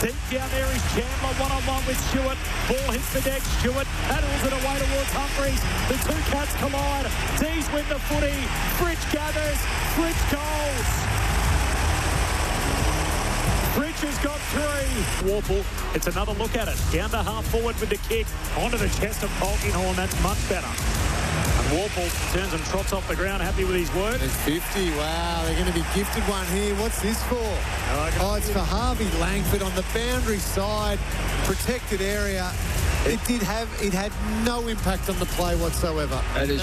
Deep down there is Chandler, one-on-one with Stewart. Ball hits the deck. Stewart paddles it away towards Humphries. The two cats collide. D's win the footy. Fritsch gathers. Fritsch goals. Fritsch has got three. Warple, it's another look at it. Down to half forward with the kick. Onto the chest of Polkinghorne. That's much better. And Warple turns and trots off the ground, happy with his work. There's 50. Wow, they're going to be gifted one here. What's this for? Oh, it's for Harvey Langford on the boundary side. Protected area. It had no impact on the play whatsoever.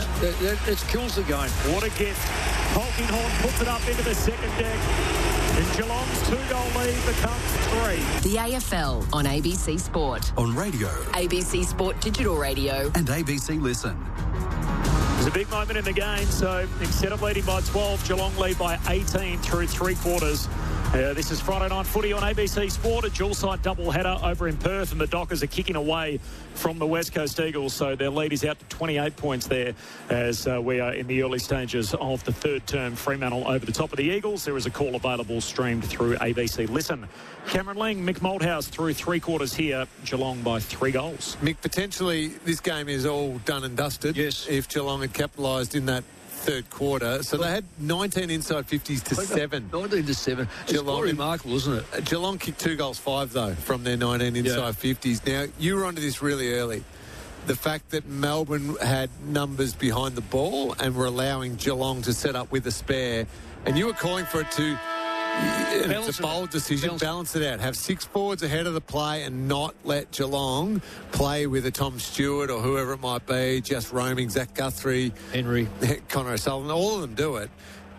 It kills the game. What a gift. Polkinghorne puts it up into the second deck. And Geelong's 2-goal lead becomes 3. The AFL on ABC Sport. On radio. ABC Sport Digital Radio. And ABC Listen. It was a big moment in the game, so instead of leading by 12, Geelong lead by 18 through three quarters. This is Friday Night Footy on ABC Sport, a dual-side doubleheader over in Perth, and the Dockers are kicking away from the West Coast Eagles, so their lead is out to 28 points there as we are in the early stages of the third term. Fremantle over the top of the Eagles. There is a call available streamed through ABC Listen. Cameron Ling, Mick Malthouse through three quarters here, Geelong by 3 goals. Mick, potentially this game is all done and dusted. Yes. If Geelong had capitalised in that third quarter. So they had 19 inside 50s to 7. 19 to 7. It's quite remarkable, isn't it? Geelong kicked 2 goals 5, though, from their 19 inside 50s. Now, you were onto this really early. The fact that Melbourne had numbers behind the ball and were allowing Geelong to set up with a spare. And you were calling for it to... It's a bold decision. Balance it out. Have 6 forwards ahead of the play and not let Geelong play with a Tom Stewart or whoever it might be, just roaming. Zach Guthrie, Henry, Connor O'Sullivan, all of them do it.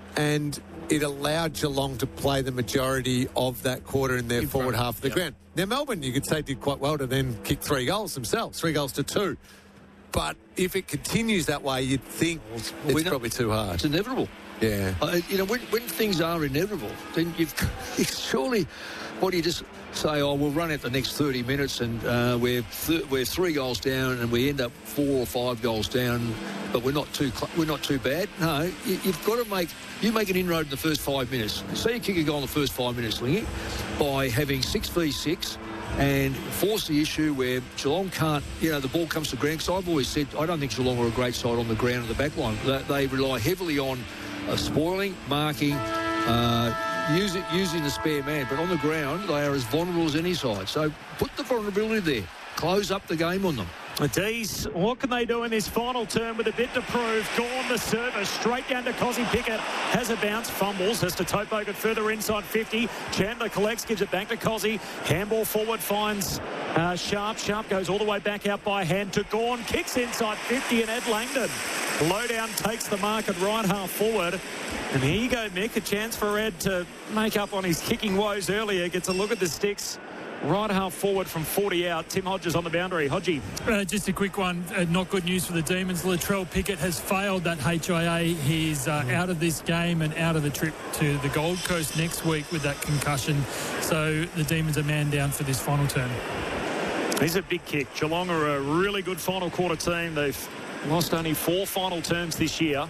And it allowed Geelong to play the majority of that quarter in their forward half of the ground. Now, Melbourne, you could say, did quite well to then kick 3 goals themselves, 3 goals to 2. But if it continues that way, you'd think it's probably too hard. It's inevitable. Yeah. When things are inevitable, then you've surely, what do you just say, we'll run out the next 30 minutes and we're 3 goals down and we end up 4 or 5 goals down, but we're not too bad. No, you've got to make an inroad in the first 5 minutes. Say you kick a goal in the first 5 minutes, Lingy, by having 6v6 and force the issue where Geelong can't, the ball comes to ground. Because I've always said, I don't think Geelong are a great side on the ground at the back line. They rely heavily on spoiling, marking, using the spare man. But on the ground, they are as vulnerable as any side. So put the vulnerability there. Close up the game on them. The D's, what can they do in this final term with a bit to prove? Gone the service, straight down to Cozzy Pickett. Has a bounce, fumbles, has to toe-poke it further inside 50. Chandler collects, gives it back to Cozzy. Handball forward finds Sharp. Sharp goes all the way back out by hand to Gawn. Kicks inside 50 and Ed Langdon. Lowdown takes the mark at right half forward. And here you go, Mick. A chance for Ed to make up on his kicking woes earlier. Gets a look at the sticks. Right half forward from 40 out. Tim Hodges on the boundary. Hodgie. Just a quick one. Not good news for the Demons. Latrell Pickett has failed that HIA. He's out of this game and out of the trip to the Gold Coast next week with that concussion. So the Demons are man down for this final term. He's a big kick. Geelong are a really good final quarter team. They've lost only 4 final terms this year.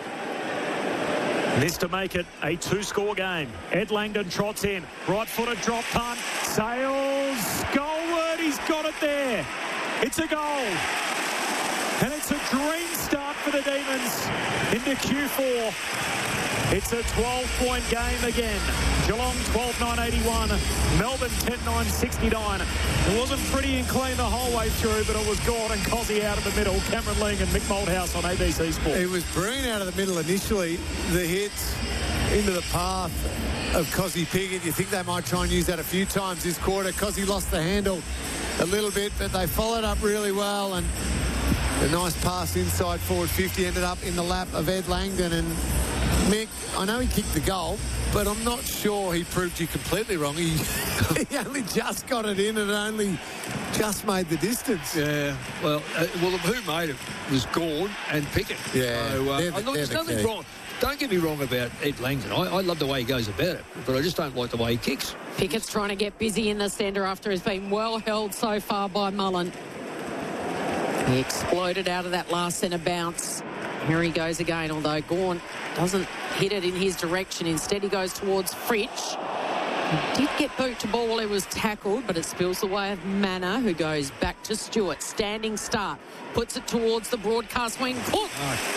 This to make it a 2-score game. Ed Langdon trots in. Right-footed drop punt. Sails. Goalward. He's got it there. It's a goal. And it's a green start for the Demons into Q4. It's a 12-point game again. Geelong 12-9-81. Melbourne 10-9-69. It wasn't pretty and clean the whole way through, but it was Gawn and Cozzy out of the middle. Cameron Ling and Mick Malthouse on ABC Sport. It was Breen out of the middle initially. The hits into the path of Cozzy Pickett. You think they might try and use that a few times this quarter. Cozzy lost the handle a little bit, but they followed up really well. And a nice pass inside forward 50 ended up in the lap of Ed Langdon. And Mick, I know he kicked the goal, but I'm not sure he proved you completely wrong. He only just got it in and only just made the distance. Yeah, well, who made it was Gawn and Pickett. Yeah, so, there's nothing wrong. Don't get me wrong about Ed Langdon. I love the way he goes about it, but I just don't like the way he kicks. Pickett's trying to get busy in the centre after he's been well held so far by Mullen. He exploded out of that last centre bounce. Here he goes again, although Gawn doesn't hit it in his direction. Instead, he goes towards Fritsch. He did get boot to ball while he was tackled, but it spills the way of Manor, who goes back to Stewart. Standing start. Puts it towards the broadcast wing. Cook!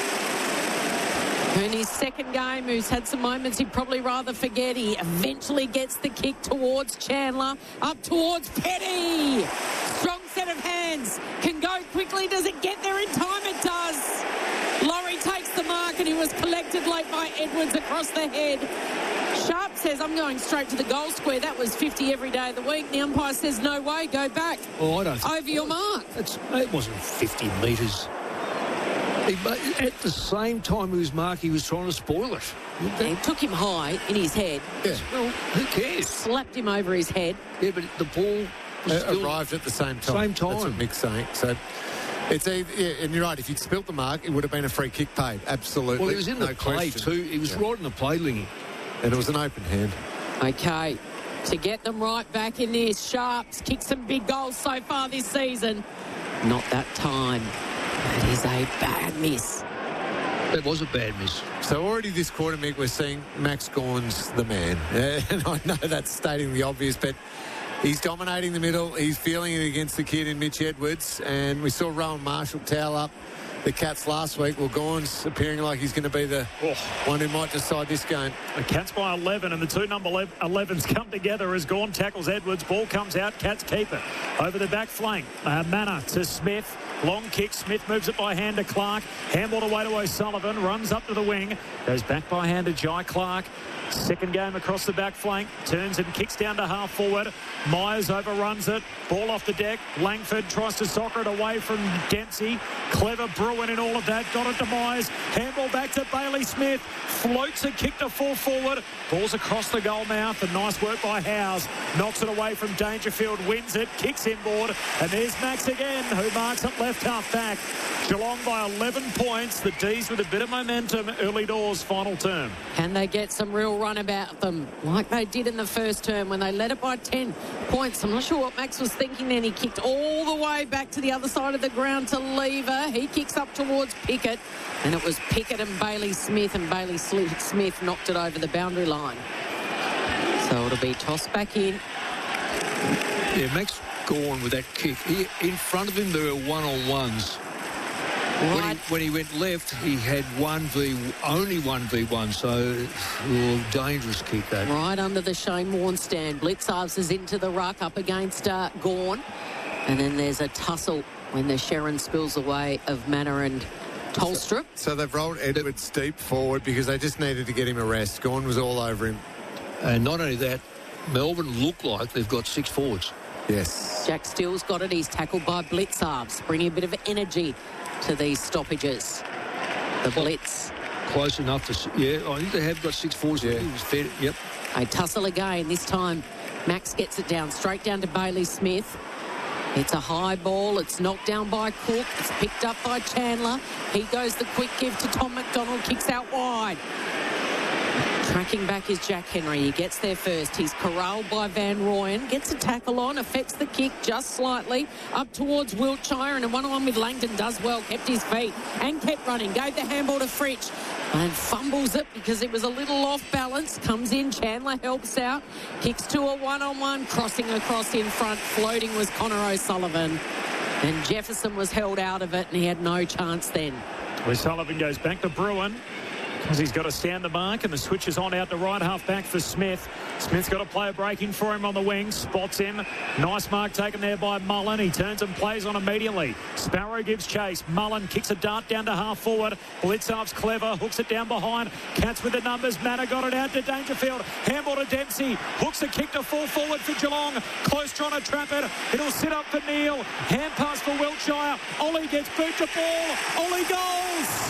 In his second game, who's had some moments he'd probably rather forget. He eventually gets the kick towards Chandler. Up towards Petty. Strong set of hands. Can go quickly. Does it get there in time? It does. Laurie takes the mark, and he was collected late by Edwards across the head. Sharp says, I'm going straight to the goal square. That was 50 every day of the week. The umpire says, no way, go back. Oh, I don't think over your mark. It wasn't 50 metres. At the same time he was marked, he was trying to spoil it. He took him high in his head. Yeah. Well, who cares? Slapped him over his head. Yeah, but the ball was still arrived at the same time. Same time. That's what Mick's saying. So it's and you're right. If you'd spilt the mark, it would have been a free kick paid. Absolutely. Well, he was in the play question. too. He was right in the play, Lingy. And it was an open hand. Okay. To get them right back in this, Sharps kicked some big goals so far this season. Not that time. That is a bad miss. That was a bad miss. So already this quarter, Mick, we're seeing Max Gawn's the man. And I know that's stating the obvious, but he's dominating the middle. He's feeling it against the kid in Mitch Edwards. And we saw Rowan Marshall towel up the Cats last week. Well, Gawn's appearing like he's going to be the one who might decide this game. The Cats by 11, and the two number 11s come together as Gawn tackles Edwards. Ball comes out. Cats keep it. Over the back flank. Manor to Smith. Long kick. Smith moves it by hand to Clark. Handball away to O'Sullivan. Runs up to the wing. Goes back by hand to Jai Clark. Second game across the back flank. Turns and kicks down to half forward. Myers overruns it. Ball off the deck. Langford tries to soccer it away from Dempsey. Clever Bruin in all of that. Got it to Myers. Handball back to Bailey Smith. Floats a kick to full forward. Ball's across the goal mouth. And nice work by Howes. Knocks it away from Dangerfield. Wins it. Kicks inboard. And there's Max again, who marks it left half back. Geelong by 11 points. The D's with a bit of momentum early doors final term. Can they get some real run about them like they did in the first term when they led it by 10 points? I'm not sure what Max was thinking then. He kicked all the way back to the other side of the ground to Lever. He kicks up towards Pickett, and it was Pickett and Bailey Smith, and Bailey Smith knocked it over the boundary line. So it'll be tossed back in. Yeah, Max Gawn with that kick. In front of him there were one-on-ones. Right. When he went left, he had only 1v1, so dangerous kick that. Right under the Shane Warne stand. Blitzarves is into the ruck up against Gawn. And then there's a tussle when the Sherrin spills away of Manor and Tolstrup. So they've rolled Edwards deep forward because they just needed to get him a rest. Gawn was all over him. And not only that, Melbourne look like they've got 6 forwards. Yes. Jack Steele's got it. He's tackled by Blitzarves, bringing a bit of energy to these stoppages. The blitz. Close enough to... Yeah, I think they have got 6 forwards. Yeah. Fair, yep. A tussle again. This time, Max gets it down, straight down to Bailey Smith. It's a high ball. It's knocked down by Cook. It's picked up by Chandler. He goes the quick give to Tom McDonald. Kicks out wide. Tracking back is Jack Henry. He gets there first. He's corralled by Van Rooyen. Gets a tackle on. Affects the kick just slightly. Up towards Wiltshire. And a one-on-one with Langdon does well. Kept his feet and kept running. Gave the handball to Fritsch. And fumbles it because it was a little off balance. Comes in. Chandler helps out. Kicks to a one-on-one. Crossing across in front. Floating was Connor O'Sullivan. And Jefferson was held out of it and he had no chance then. O'Sullivan goes back to Bruin, because he's got to stand the mark, and the switch is on out to right half back for Smith. Smith's got a player breaking for him on the wing, spots him. Nice mark taken there by Mullen. He turns and plays on immediately. Sparrow gives chase. Mullen kicks a dart down to half forward. Blitzarves clever, hooks it down behind. Cats with the numbers. Manor got it out to Dangerfield. Handball to Dempsey. Hooks a kick to full forward for Geelong. Close trying to trap it. It'll sit up for Neale. Hand pass for Wiltshire. Ollie gets boot to ball. Ollie goals.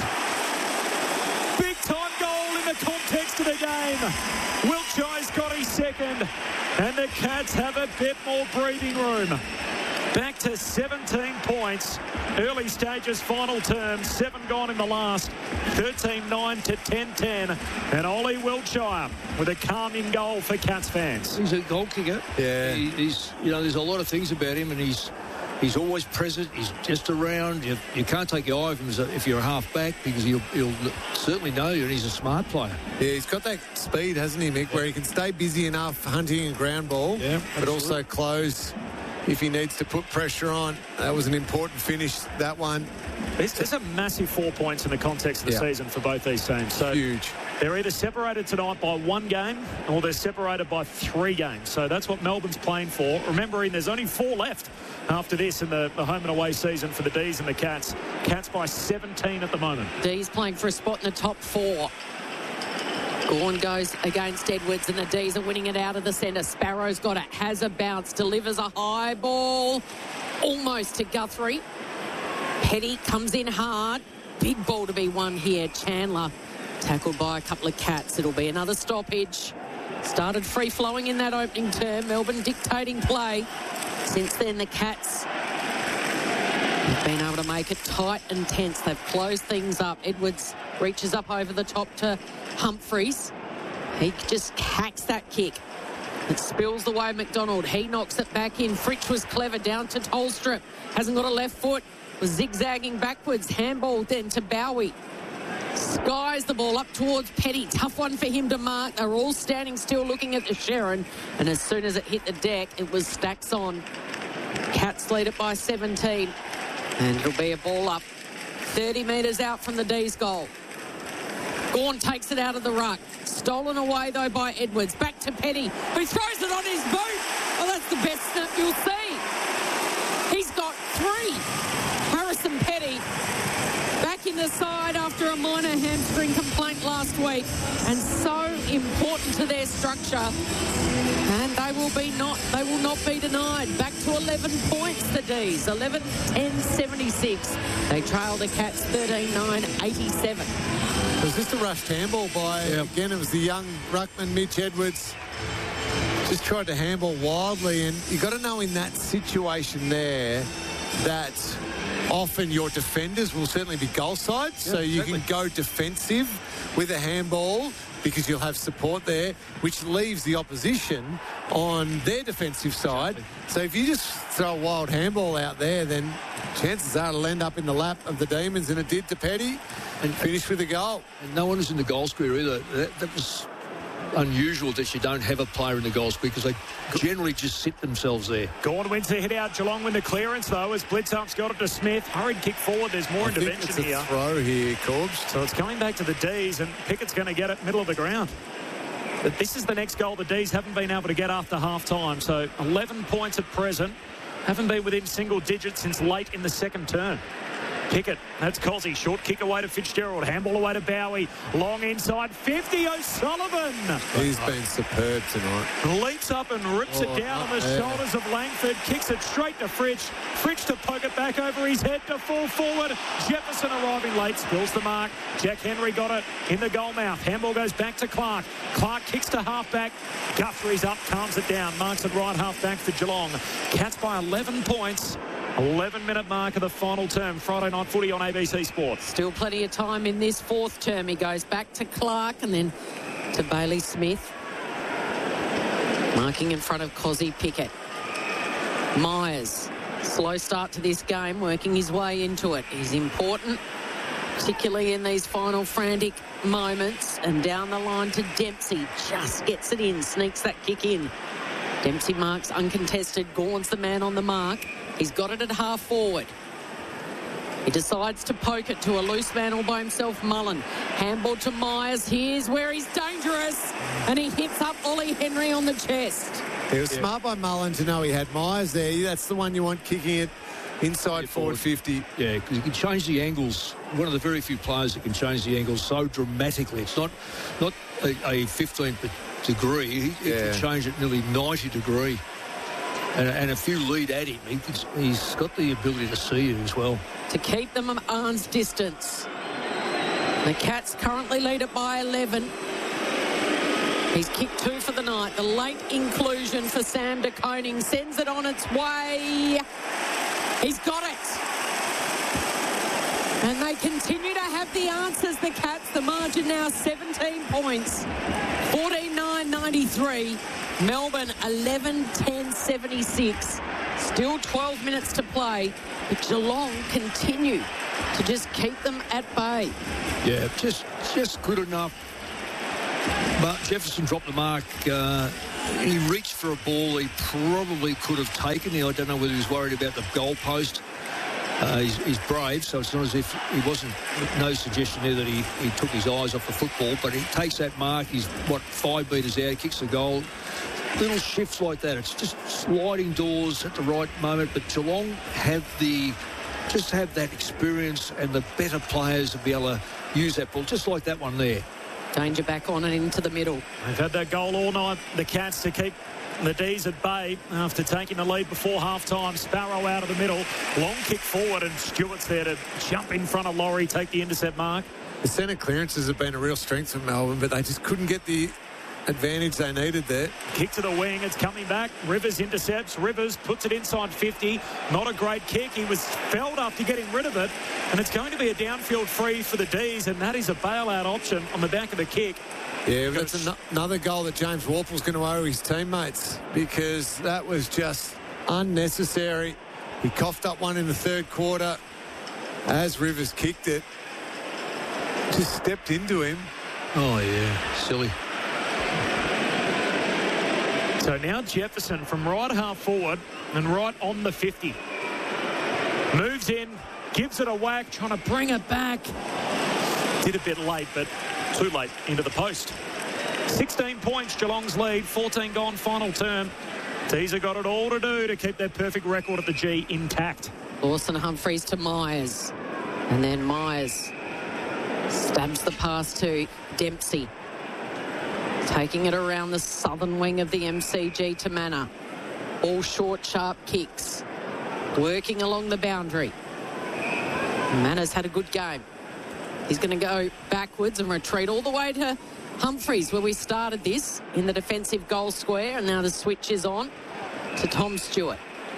Big-time goal in the context of the game. Wiltshire's got his second, and the Cats have a bit more breathing room. Back to 17 points. Early stages, final term. 7 gone in the last. 13-9 to 10-10. And Ollie Wiltshire with a calming goal for Cats fans. He's a goal kicker. Yeah. He's, there's a lot of things about him, and he's He's always present. He's just around. You can't take your eye off him if you're a half-back because he'll certainly know you, and he's a smart player. Yeah, he's got that speed, hasn't he, Mick, where he can stay busy enough hunting a ground ball, but also close if he needs to put pressure on. That was an important finish, that one. There's a massive 4 points in the context of the season for both these teams. So huge. They're either separated tonight by 1 game or they're separated by 3 games. So that's what Melbourne's playing for. Remembering there's only 4 left after this in the home and away season for the D's and the Cats. Cats by 17 at the moment. D's playing for a spot in the top 4. Gawn goes against Edwards and the D's are winning it out of the centre. Sparrow's got it, has a bounce, delivers a high ball almost to Guthrie. Petty comes in hard. Big ball to be won here. Chandler tackled by a couple of Cats. It'll be another stoppage. Started free-flowing in that opening term. Melbourne dictating play. Since then, the Cats have been able to make it tight and tense. They've closed things up. Edwards reaches up over the top to Humphreys. He just hacks that kick. It spills the way McDonald. He knocks it back in. Fritsch was clever down to Tolstrup. Hasn't got a left foot. Was zigzagging backwards. Handball then to Bowie. Skies the ball up towards Petty. Tough one for him to mark. They're all standing still looking at the Sharon. And as soon as it hit the deck, it was stacks on. Cats lead it by 17. And it'll be a ball up 30 metres out from the D's goal. Gawn takes it out of the ruck. Stolen away, though, by Edwards. Back to Petty, who throws it on his boot. Oh, that's the best snap you'll see. He's got 3. Harrison Petty back in the side after a minor hamstring complaint last week, and so important to their structure. And they will not be denied. Back to 11 points, the D's. 11-10-76. They trail the Cats 13-9-87. It was just a rushed handball by, again, it was the young ruckman, Mitch Edwards. Just tried to handball wildly, and you got to know in that situation there that often your defenders will certainly be goal side, so you can go defensive with a handball because you'll have support there, which leaves the opposition on their defensive side. So if you just throw a wild handball out there, then chances are it'll end up in the lap of the Demons, and it did to Petty, and finished with a goal. And no one was in the goal square either. That was unusual that you don't have a player in the goal square because they generally just sit themselves there. Gawn wins the hit out. Geelong win the clearance, though, as Blitzarp's got it to Smith. Hurried kick forward. There's more intervention here. Throw here, Corbs. So it's coming back to the D's, and Pickett's going to get it middle of the ground. But this is the next goal the D's haven't been able to get after half-time. So 11 points at present. Haven't been within single digits since late in the second term. Pickett, that's Cozzy. Short kick away to Fitzgerald. Handball away to Bowie. Long inside 50. O'Sullivan. He's been superb tonight. Leaps up and rips it down on the shoulders of Langford. Kicks it straight to Fritsch. Fritsch to poke it back over his head to fall forward. Jefferson arriving late. Spills the mark. Jack Henry got it in the goal mouth. Handball goes back to Clark. Clark kicks to halfback. Guthrie's up, calms it down. Marks it right halfback for Geelong. Cats by 11 points. 11-minute mark of the final term. Friday night footy on ABC Sport. Still plenty of time in this fourth term. He goes back to Clark and then to Bailey Smith. Marking in front of Cozzy Pickett. Myers. Slow start to this game, working his way into it. He's important, particularly in these final frantic moments. And down the line to Dempsey. Just gets it in, sneaks that kick in. Dempsey marks uncontested. Gawn's the man on the mark. He's got it at half forward. He decides to poke it to a loose man all by himself, Mullen. Handball to Myers. Here's where he's dangerous. And he hits up Ollie Henry on the chest. It was smart by Mullen to know he had Myers there. That's the one you want kicking it inside forward 50. Yeah, because he can change the angles. One of the very few players that can change the angles so dramatically. It's not a 15 degree. He can change it nearly 90 degree. And if you lead at him, he's got the ability to see you as well. To keep them at arm's distance. The Cats currently lead it by 11. He's kicked 2 for the night. The late inclusion for Sam de Koning sends it on its way. He's got it. And they continue to have the answers, the Cats. The margin now 17 points. 14-9-93. Melbourne 11-10-76. Still 12 minutes to play, but Geelong continue to just keep them at bay. Yeah, just good enough. But Jefferson dropped the mark. He reached for a ball he probably could have taken. I don't know whether he was worried about the goalpost. He's brave, so it's not as if he wasn't. No suggestion there that he took his eyes off the football, but he takes that mark. He's 5 metres out, kicks the goal. Little shifts like that. It's just sliding doors at the right moment. But Geelong have that experience and the better players to be able to use that ball, just like that one there. Danger back on and into the middle. They've had that goal all night, the Cats, to keep the D's at bay after taking the lead before half-time. Sparrow out of the middle. Long kick forward, and Stewart's there to jump in front of Laurie, take the intercept mark. The centre clearances have been a real strength for Melbourne, but they just couldn't get the advantage they needed there. Kick to the wing, it's coming back. Rivers intercepts. Rivers puts it inside 50. Not a great kick. He was felled after getting rid of it, and it's going to be a downfield free for the D's, and that is a bailout option on the back of the kick. Yeah, but that's another goal that James Warple's going to owe his teammates, because that was just unnecessary. He coughed up one in the third quarter as Rivers kicked it. Just stepped into him. Oh, yeah, silly. So now Jefferson from right half forward and right on the 50. Moves in, gives it a whack, trying to bring it back. Did a bit late, but too late into the post. 16 points, Geelong's lead, 14 gone, final term. D's have got it all to do to keep their perfect record at the G intact. Lawson Humphries to Myers. And then Myers stabs the pass to Dempsey. Taking it around the southern wing of the MCG to Manor. All short, sharp kicks. Working along the boundary. Manor's had a good game. He's going to go backwards and retreat all the way to Humphries, where we started this, in the defensive goal square. And now the switch is on to Tom Stewart.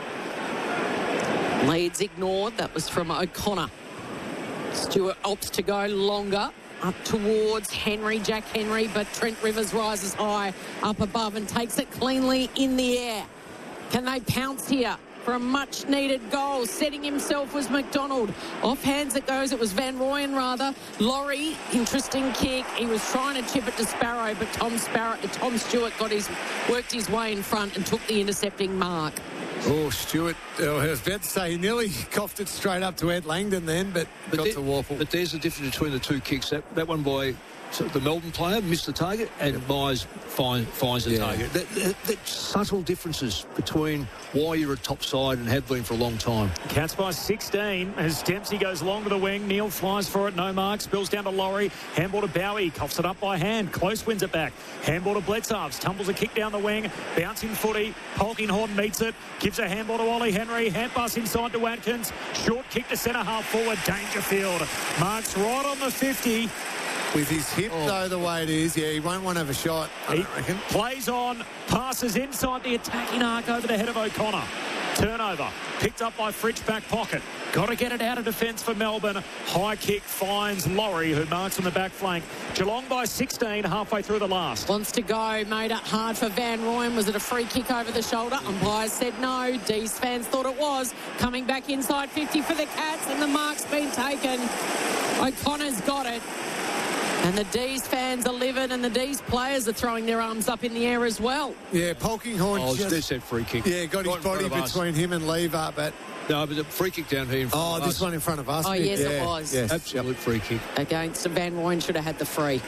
Leads ignored. That was from O'Connor. Stewart opts to go longer. Up towards Henry, Jack Henry, but Trent Rivers rises high up above and takes it cleanly in the air. Can they pounce here for a much-needed goal? Setting himself was McDonald. Off hands it goes. It was Van Rooyen, rather. Laurie, interesting kick. He was trying to chip it to Sparrow, but Tom Stewart worked his way in front and took the intercepting mark. Oh, Stewart, I was about to say, he nearly coughed it straight up to Ed Langdon then, but got to Warple. But there's the difference between the two kicks. That one by the Melbourne player missed the target, and Myers finds the target. That's subtle differences between why you're a top side and have been for a long time. Cats by 16 as Dempsey goes long to the wing. Neal flies for it, no mark. Spills down to Laurie. Handball to Bowie. Coughs it up by hand. Close wins it back. Handball to Bledsoe. Tumbles a kick down the wing. Bouncing footy. Polkinghorn meets it. Gives a handball to Ollie Henry. Hand pass inside to Watkins. Short kick to centre half forward. Dangerfield. Marks right on the 50. With his hip, though, the way it is, yeah, he won't want to have a shot, I reckon. Plays on, passes inside the attacking arc over the head of O'Connor. Turnover, picked up by Fritsch, back pocket. Got to get it out of defence for Melbourne. High kick finds Laurie, who marks on the back flank. Geelong by 16, halfway through the last. Wants to go, made it hard for Van Rooyen. Was it a free kick over the shoulder? Umpires said no. D's fans thought it was. Coming back inside 50 for the Cats, and the mark's been taken. O'Connor's got it. And the D's fans are livid, and the D's players are throwing their arms up in the air as well. Yeah, Polkinghorn just said free kick. Yeah, got his body between him and Lever, but... No, but the free kick down here in front of us. This one in front of us. Oh, yes, it was. Yes. Absolute free kick. Against Van Rooyen, should have had the free.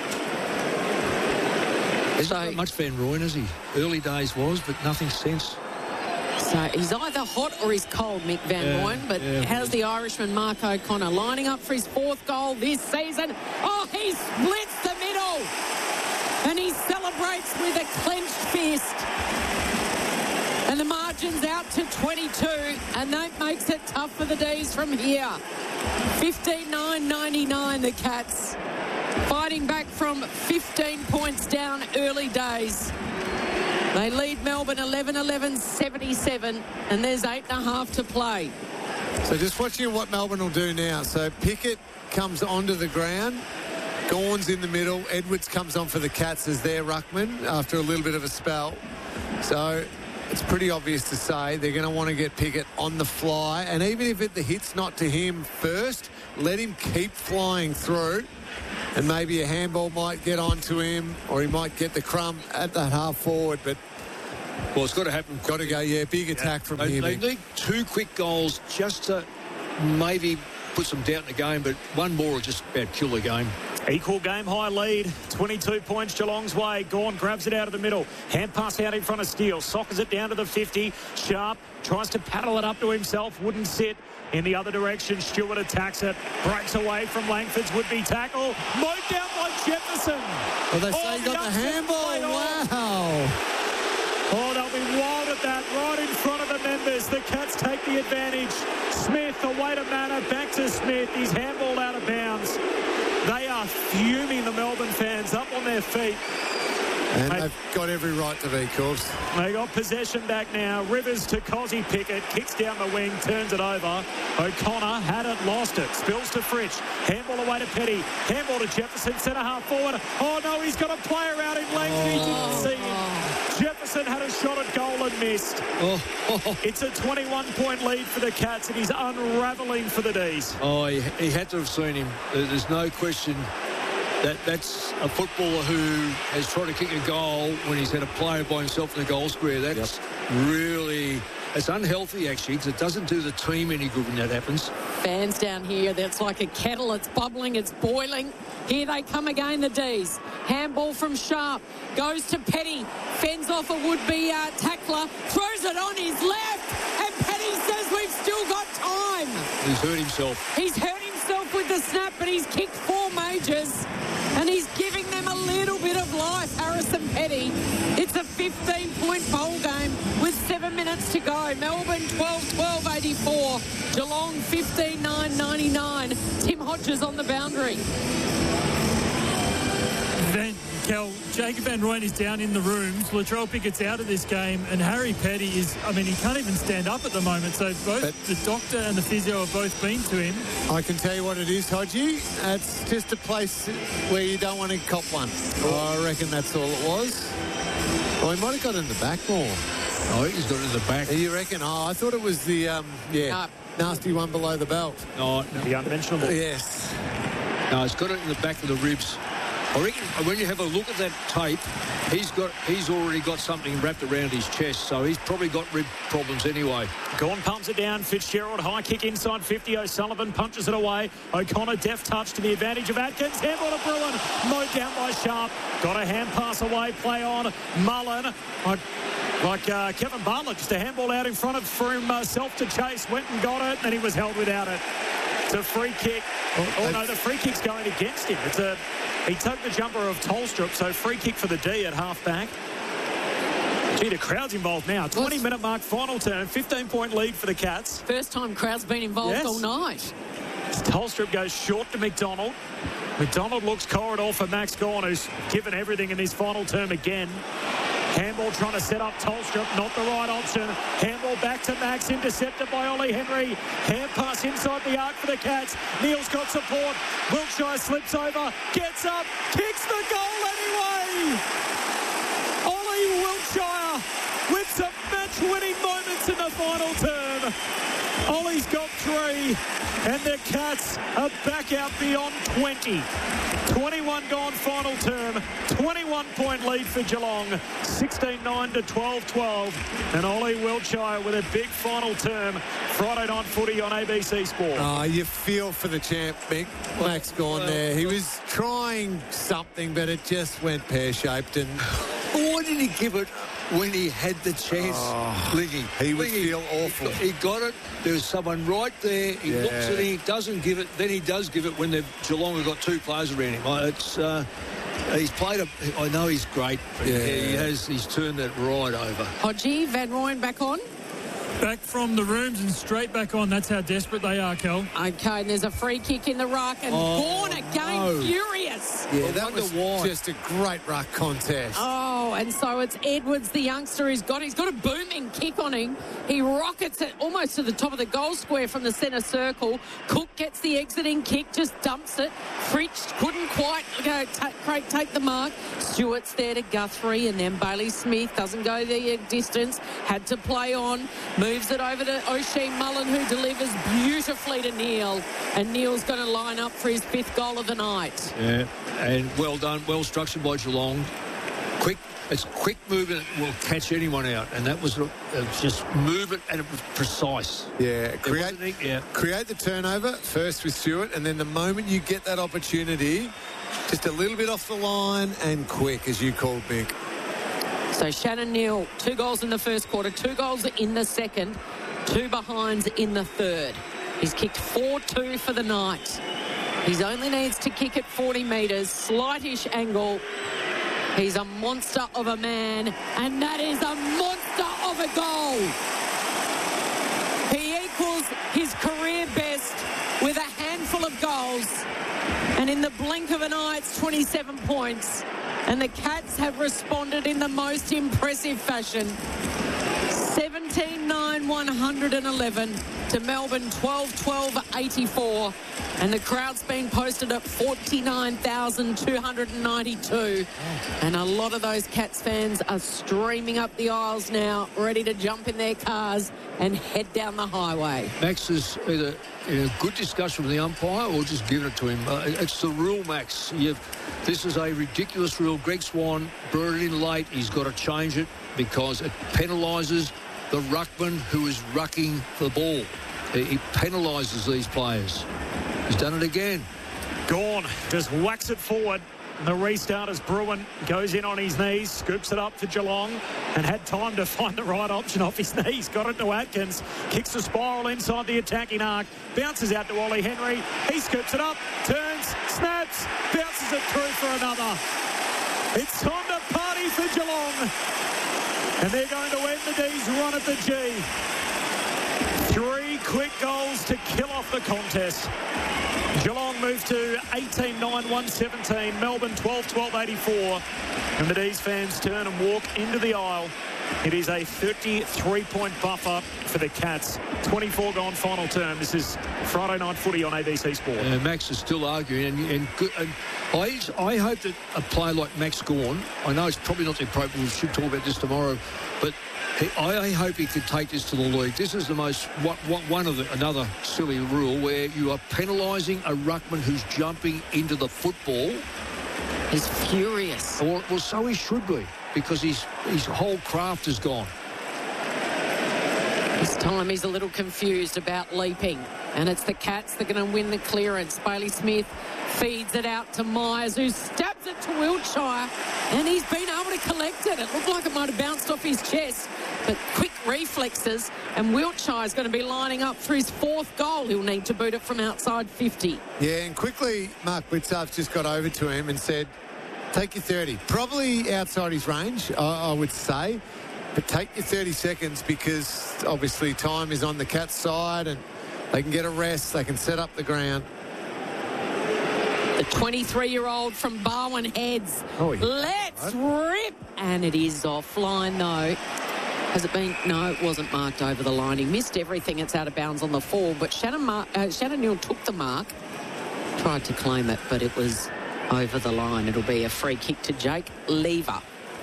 Hasn't got much Van Rooyen, has he? Early days was, but nothing since. So he's either hot or he's cold, Mick Van Rooyen. But how's the Irishman Mark O'Connor lining up for his 4th goal this season? Oh, he splits the middle. And he celebrates with a clenched fist. And the margin's out to 22. And that makes it tough for the D's from here. 15-9-99, the Cats. Fighting back from 15 points down early days. They lead Melbourne 11-11-77, and there's 8.5 to play. So just watching what Melbourne will do now. So Pickett comes onto the ground. Gawn's in the middle. Edwards comes on for the Cats as their ruckman after a little bit of a spell. So it's pretty obvious to say they're going to want to get Pickett on the fly. And even if the hit's not to him first, let him keep flying through. And maybe a handball might get onto him, or he might get the crumb at that half forward. But Well, it's got to happen. got to go, big attack from him. They need 2 quick goals just to maybe put some doubt in the game, but one more will just about kill the game. Equal game high lead, 22 points Geelong's way. Gawn grabs it out of the middle. Hand pass out in front of Steele. Sockers it down to the 50. Sharp tries to paddle it up to himself. Wouldn't sit. In the other direction, Stewart attacks it. Breaks away from Langford's would-be tackle. Mowed down by Jefferson. Well, they say he got the handball. Wow. Oh, they'll be wild at that, right in front of the members. The Cats take the advantage. Smith, away to Manor, back to Smith. He's handballed out of bounds. They are fuming, the Melbourne fans, up on their feet. And they've got every right to be, Corbs. They got possession back now. Rivers to Cozzy Pickett. Kicks down the wing, turns it over. O'Connor had it, lost it. Spills to Fritsch. Handball away to Petty. Handball to Jefferson, centre half forward. Oh, no, he's got a player out in Langford. He didn't see him. Jefferson had a shot at goal and missed. It's a 21-point lead for the Cats, and he's unravelling for the D's. Oh, he had to have seen him. There's no question. That's a footballer who has tried to kick a goal when he's had a player by himself in the goal square. That's really... It's unhealthy, actually, because it doesn't do the team any good when that happens. Fans down here, that's like a kettle. It's bubbling, it's boiling. Here they come again, the D's. Handball from Sharp. Goes to Petty. Fends off a would-be tackler. Throws it on his left. And Petty says we've still got time. He's hurt himself. He's hurt himself with the snap, but he's kicked 4 majors. And he's giving them a little bit of life, Harrison Petty. It's a 15-point bowl game with 7 minutes to go. Melbourne 12-12-84. Geelong 15-9-99. Tim Hodges on the boundary. Jacob Van Rooyen is down in the rooms. Latrell Pickett's out of this game, and Harry Petty is, he can't even stand up at the moment. So both the doctor and the physio have both been to him. I can tell you what it is, Hodgie. It's just a place where you don't want to cop one. I reckon that's all it was. Oh, he might have got it in the back more. I think he's got it in the back. You reckon? Oh, I thought it was the, nasty one below the belt. No. The unmentionable. Yes. No, he's got it in the back of the ribs. I reckon when you have a look at that tape, he's already got something wrapped around his chest, so he's probably got rib problems anyway. Gawn pumps it down. Fitzgerald, high kick inside 50. O'Sullivan punches it away. O'Connor, deft touch to the advantage of Atkins. Handball to Bruin. Mowed down by Sharp. Got a hand pass away. Play on. Mullen. Like Kevin Bartlett, just a handball out in front for himself to chase. Went and got it, and he was held without it. It's a free kick. Oh, no, the free kick's going against him. He took the jumper of Tolstrup, so free kick for the D at half-back. Gee, the crowd's involved now. 20-minute mark, final turn, 15-point lead for the Cats. First time crowd's been involved all night. Tolstrup goes short to McDonald. McDonald looks corridor for Max Gawn, who's given everything in this final term again. Handball trying to set up Tolstrup, not the right option. Handball back to Max, intercepted by Ollie Henry. Hand pass inside the arc for the Cats. Neal's got support. Wiltshire slips over, gets up, kicks the goal anyway. Ollie Wiltshire with some match-winning moments in the final term. Ollie's got 3, and the Cats are back out beyond 20. 21 gone final term, 21-point lead for Geelong, 16-9 to 12-12. And Ollie Wiltshire with a big final term, Friday night footy on ABC Sport. Oh, you feel for the champ, Mick. Max Gawn there. He was trying something, but it just went pear-shaped. And why did he give it when he had the chance, Liggy? He would feel awful. He got it. There was someone right there. He looks at it. He doesn't give it. Then he does give it when Geelong have got 2 players around him. He's played I know he's great. But he's turned that right over. Hodgie, Van Rooyen back on. Back from the rooms and straight back on. That's how desperate they are, Kel. Okay, and there's a free kick in the ruck, and Gawn again furious. Yeah, that was just a great ruck contest. Oh, and so it's Edwards, the youngster, he's got a booming kick on him. He rockets it almost to the top of the goal square from the centre circle. Cook gets the exiting kick, just dumps it. Fritsch couldn't quite take the mark. Stewart's there to Guthrie, and then Bailey Smith doesn't go the distance. Had to play on. Moves it over to O'Shea Mullen, who delivers beautifully to Neil. And Neil's going to line up for his 5th goal of the night. Yeah, and well done, well structured by Geelong. It's quick movement will catch anyone out, and that was just movement, and it was precise. Yeah, create the turnover first with Stewart, and then the moment you get that opportunity, just a little bit off the line and quick, as you called, Mick. So Shannon Neal, 2 goals in the first quarter, 2 goals in the second, 2 behinds in the third. He's kicked 4-2 for the night. He only needs to kick it 40 metres, slightish angle. He's a monster of a man, and that is a monster of a goal. He equals his career best with a handful of goals, and in the blink of an eye, it's 27 points. And the Cats have responded in the most impressive fashion. 17-9-111 to Melbourne 12-12-84. And the crowd's been posted at 49,292. And a lot of those Cats fans are streaming up the aisles now, ready to jump in their cars and head down the highway. Max is either in a good discussion with the umpire or just giving it to him. It's the rule, Max. This is a ridiculous rule. Greg Swan brought it in late. He's got to change it because it penalises the ruckman who is rucking the ball. He penalises these players. He's done it again. Gawn just whacks it forward. The restart as Bruin goes in on his knees, scoops it up to Geelong and had time to find the right option off his knees. Got it to Atkins, kicks the spiral inside the attacking arc, bounces out to Ollie Henry. He scoops it up, turns, snaps, bounces it through for another. It's time to party for Geelong. And they're going to end the D's run at the G. 3 quick goals to kill off the contest. Geelong move to 18-9-117. Melbourne 12-12-84. And the D's fans turn and walk into the aisle. It is a 33-point buffer for the Cats. 24 gone final term. This is Friday Night Footy on ABC Sport. Max is still arguing. And I hope that a player like Max Gawn, I know it's probably not the appropriate, we should talk about this tomorrow, but I hope he could take this to the league. This is the most another silly rule where you are penalising a ruckman who's jumping into the football. He's furious. Well, so he should be, because his whole craft is gone. This time he's a little confused about leaping. And it's the Cats that are going to win the clearance. Bailey Smith feeds it out to Myers, who stabs it to Wiltshire. And he's been able to collect it. It looked like it might have bounced off his chest. But quick reflexes. And Wiltshire's going to be lining up for his 4th goal. He'll need to boot it from outside 50. Yeah, and quickly, Mark Blitzarf just got over to him and said, take your 30. Probably outside his range, I would say. But take your 30 seconds because obviously time is on the Cats' side and they can get a rest. They can set up the ground. The 23-year-old from Barwon heads. Let's rip. And it is offline, though. Has it been? No, it wasn't marked over the line. He missed everything. It's out of bounds on the fall. But Shannon Neal took the mark. Tried to claim it, but it was over the line. It'll be a free kick to Jake Lever.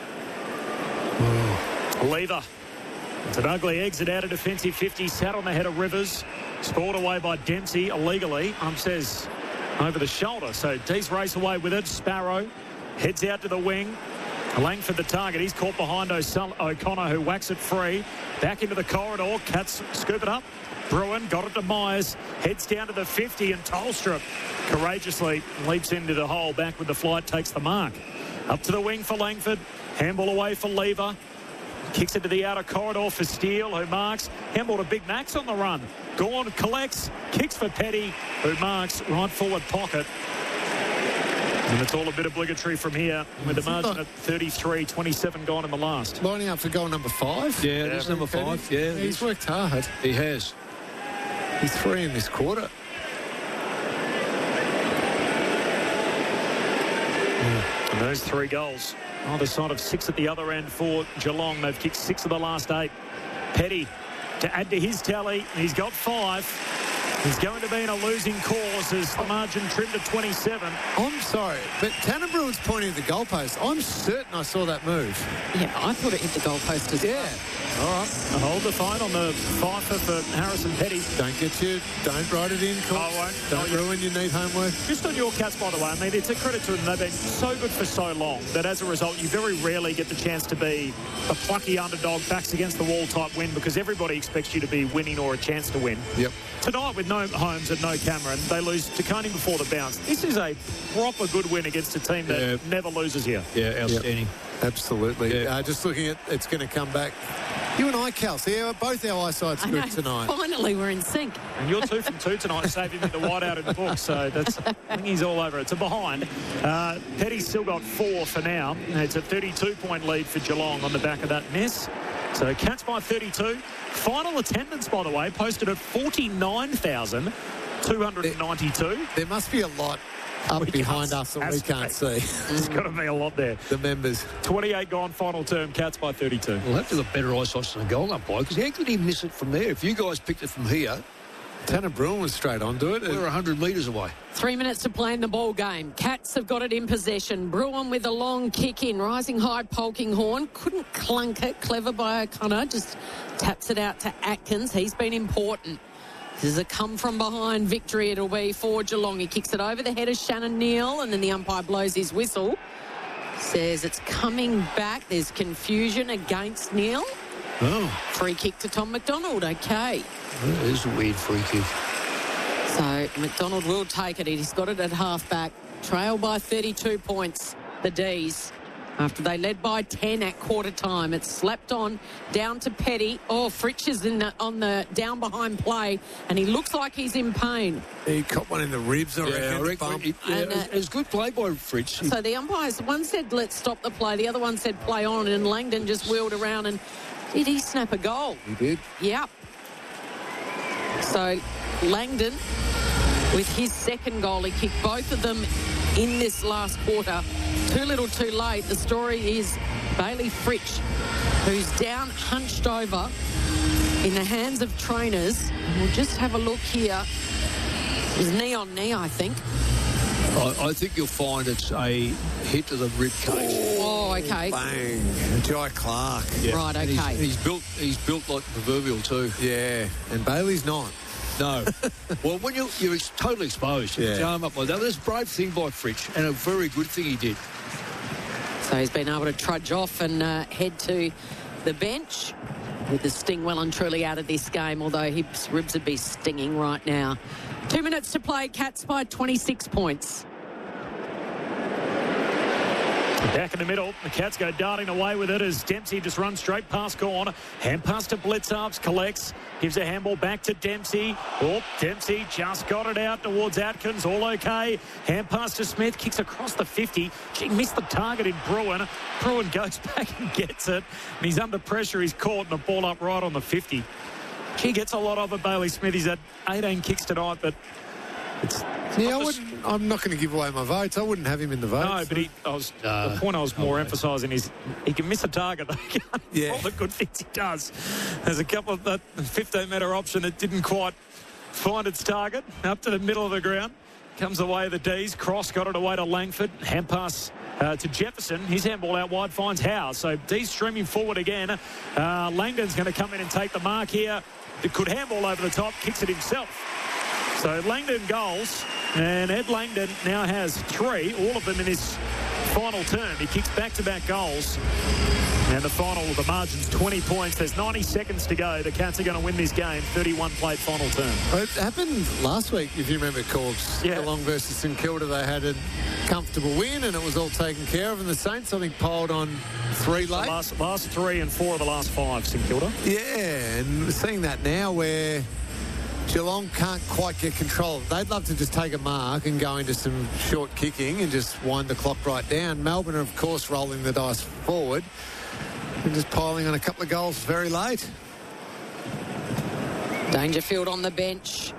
Lever. It's an ugly exit out of defensive 50. Sat on the head of Rivers. Scored away by Dempsey illegally. Says over the shoulder. So D's race away with it. Sparrow heads out to the wing. Langford the target. He's caught behind O'Connor, who whacks it free. Back into the corridor. Cats scoop it up. Bruin got it to Myers. Heads down to the 50 and Tolstrup courageously leaps into the hole. Back with the flight. Takes the mark. Up to the wing for Langford. Handball away for Lever. Kicks it to the outer corridor for Steele, who marks. Handball to Big Max on the run. Gawn collects. Kicks for Petty, who marks right forward pocket. And it's all a bit obligatory from here with the margin at 33, 27 gone in the last. Lining up for goal number 5. Yeah, that's number 5. Yeah, he's worked hard. He has. He's 3 in this quarter. And those 3 goals, either side of 6 at the other end for Geelong. They've kicked 6 of the last 8. Petty to add to his tally. He's got 5. He's going to be in a losing cause as the margin trimmed to 27. I'm sorry, but Tanner Bruin's pointing at the goalpost. I'm certain I saw that move. Yeah, I thought it hit the goalpost as well. All right. Hold the phone on the fifer for Harrison Petty. Don't write it in, Cook. I won't. Don't ruin your neat homework. Just on your Cats, by the way, I mean, it's a credit to them. They've been so good for so long that as a result, you very rarely get the chance to be a plucky underdog, backs against the wall type win, because everybody expects you to be winning or a chance to win. Yep. Tonight, with no Holmes and no Cameron, they lose to Coney before the bounce. This is a proper good win against a team that never loses here. Yeah, outstanding. Yep. Absolutely. Yeah. Just looking at it's going to come back. You and I, Cal, see, both our eyesight's good tonight. Finally, we're in sync. And you're 2 from 2 tonight, saving me the whiteout in the book. So that's, I think he's all over it. So behind, Petty's still got 4 for now. It's a 32-point lead for Geelong on the back of that miss. So Cats by 32. Final attendance, by the way, posted at 49,292. There must be a lot up behind us that we can't see. There's got to be a lot there. The members. 28 gone, final term, Cats by 32. We'll have to have better eyesight than a goal umpire, because how could he miss it from there? If you guys picked it from here, Tanner Bruin was straight onto it. we're 100 metres away. 3 minutes to play in the ball game. Cats have got it in possession. Bruin with a long kick in. Rising high, Polkinghorne. Couldn't clunk it. Clever by O'Connor. Just taps it out to Atkins. He's been important. This is a come-from-behind victory it'll be for Geelong. He kicks it over the head of Shannon Neal, and then the umpire blows his whistle. Says it's coming back. There's confusion against Neal. Oh, Free kick to Tom McDonald. Okay. that is a weird free kick. So McDonald will take it. He's got it at half-back. Trail by 32 points, the D's. After they led by 10 at quarter time. It's slapped on down to Petty. Oh, Fritsch is on the down behind play, and he looks like he's in pain. He caught one in the ribs, I reckon. Bump. It's good play by Fritsch. So the umpires, one said let's stop the play, the other one said play on, and Langdon just wheeled around and did he snap a goal? He did. Yep. So Langdon, with his second goal, he kicked both of them in this last quarter. Too little, too late. The story is Bailey Fritsch, who's down, hunched over in the hands of trainers. We'll just have a look here. It was knee on knee, I think. I think you'll find it's a hit to the rib cage. Oh, okay. Bang. Jai Clark. Yeah. Right, And okay. He's built like proverbial too. Yeah. And Bailey's not. No. Well, when you're totally exposed, you Yeah. put your arm up like that. That's a brave thing by Fritsch, and a very good thing he did. So he's been able to trudge off and head to the bench with the sting well and truly out of this game, although his ribs would be stinging right now. 2 minutes to play. Cats by 26 points. Back in the middle, the Cats go darting away with it as Dempsey just runs straight past Gorn. Hand pass to Blitzarves, collects, gives a handball back to Dempsey. Oh, Dempsey just got it out towards Atkins, all okay. Hand pass to Smith, kicks across the 50. She missed the target in Bruin. Bruin goes back and gets it. And he's under pressure, he's caught, and the ball up right on the 50. She gets a lot of it, Bailey Smith. He's had 18 kicks tonight, but it's... Yeah, I'm not going to give away my votes. I wouldn't have him in the votes. No, but the point I was more emphasising is he can miss a target. Yeah. All the good things he does. There's a couple of that 15-metre option that didn't quite find its target. Up to the middle of the ground. Comes away the D's. Cross got it away to Langford. Hand pass to Jefferson. His handball out wide finds Howe. So D's streaming forward again. Langdon's going to come in and take the mark here. It could handball over the top. Kicks it himself. So Langdon goals, and Ed Langdon now has 3, all of them in his final term. He kicks back-to-back goals. And the final, the margin's 20 points. There's 90 seconds to go. The Cats are going to win this game. 31 played final term. It happened last week, if you remember, Corbs. Yeah. Geelong versus St Kilda, they had a comfortable win and it was all taken care of. And the Saints, I think, piled on 3 late. Last 3 and 4 of the last 5, St Kilda. Yeah, and seeing that now where Geelong can't quite get control. They'd love to just take a mark and go into some short kicking and just wind the clock right down. Melbourne are, of course, rolling the dice forward and just piling on a couple of goals very late. Dangerfield on the bench.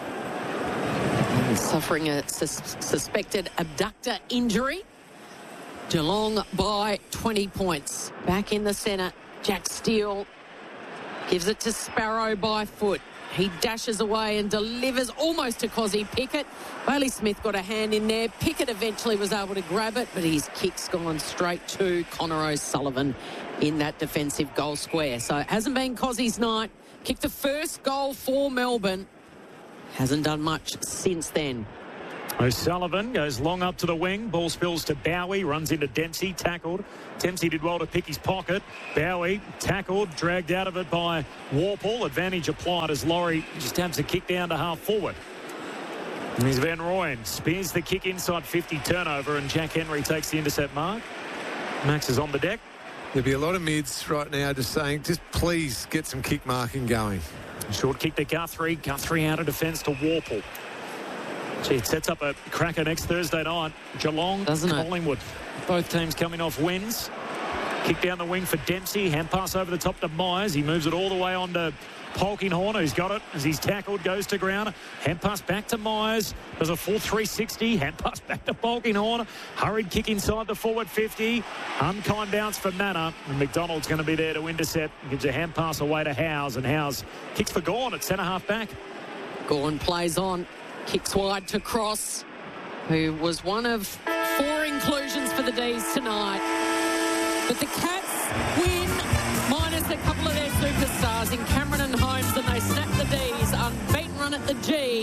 Suffering a suspected abductor injury. Geelong by 20 points. Back in the centre, Jack Steele gives it to Sparrow by foot. He dashes away and delivers almost to Cozzy Pickett. Bailey Smith got a hand in there. Pickett eventually was able to grab it, but his kick's gone straight to Connor O'Sullivan in that defensive goal square. So it hasn't been Cozzy's night. Kicked the first goal for Melbourne. Hasn't done much since then. O'Sullivan goes long up to the wing. Ball spills to Bowie. Runs into Dempsey. Tackled. Dempsey did well to pick his pocket. Bowie tackled. Dragged out of it by Warple. Advantage applied as Laurie just taps a kick down to half forward. And here's Van Rooyen. Spears the kick inside 50 turnover. And Jack Henry takes the intercept mark. Max is on the deck. There'll be a lot of mids right now just saying, just please get some kick marking going. Short kick to Guthrie. Guthrie out of defence to Warple. Gee, it sets up a cracker next Thursday night. Geelong, Collingwood. Both teams coming off wins. Kick down the wing for Dempsey. Hand pass over the top to Myers. He moves it all the way on to Polkinghorne, who's got it as he's tackled, goes to ground. Hand pass back to Myers. Does a full 360. Hand pass back to Polkinghorne. Hurried kick inside the forward 50. Unkind bounce for Manor. And McDonald's going to be there to intercept. Gives a hand pass away to Howes. And Howes kicks for Gawn at centre-half back. Gawn plays on. Kicks wide to Cross, who was one of 4 inclusions for the D's tonight. But the Cats win, minus a couple of their superstars in Cameron and Holmes, and they snap the D's unbeaten run at the G.